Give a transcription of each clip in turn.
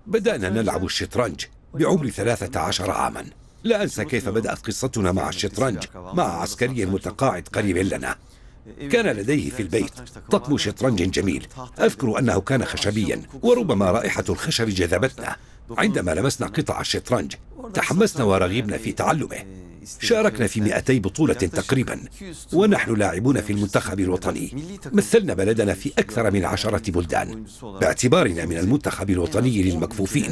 بدأنا نلعب الشطرنج بعمر 13 عاما. لا أنسى كيف بدأت قصتنا مع الشطرنج مع عسكري متقاعد قريب لنا. كان لديه في البيت طقم شطرنج جميل، أذكر أنه كان خشبيا وربما رائحة الخشب جذبتنا. عندما لمسنا قطع الشطرنج تحمسنا ورغبنا في تعلمه. شاركنا في 200 بطولة تقريبا، ونحن لاعبون في المنتخب الوطني. مثلنا بلدنا في أكثر من 10 بلدان باعتبارنا من المنتخب الوطني للمكفوفين.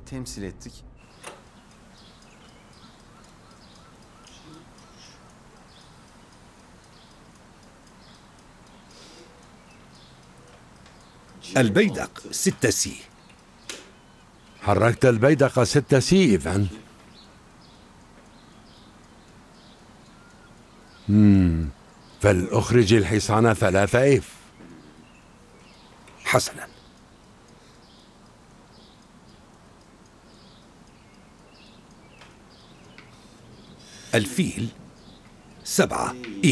البيدق 6C. حركت البيدق 6C إذن. فلأخرج الحصان 3F. حسنا. الفيل 7E.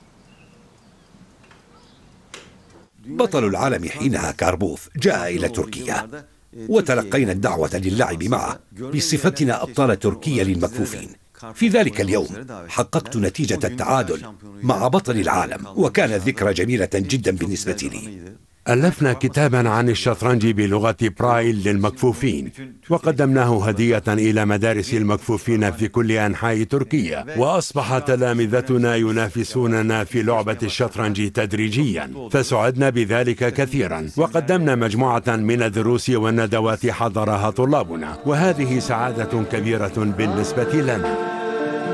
بطل العالم حينها كاربوف جاء إلى تركيا، وتلقينا الدعوة للعب معه بصفتنا أبطال تركيا للمكفوفين. في ذلك اليوم حققت نتيجة التعادل مع بطل العالم، وكانت ذكرى جميلة جدا بالنسبة لي. ألفنا كتابا عن الشطرنج بلغة برايل للمكفوفين، وقدمناه هدية إلى مدارس المكفوفين في كل أنحاء تركيا، وأصبح تلامذتنا ينافسوننا في لعبة الشطرنج تدريجيا، فسعدنا بذلك كثيرا. وقدمنا مجموعة من الدروس والندوات حضرها طلابنا، وهذه سعادة كبيرة بالنسبة لنا.